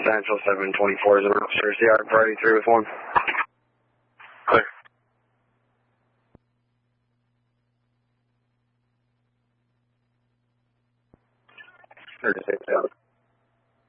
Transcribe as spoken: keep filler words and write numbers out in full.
Central seven twenty-four is an officer, C R Friday three with one. Clear. thirty-six,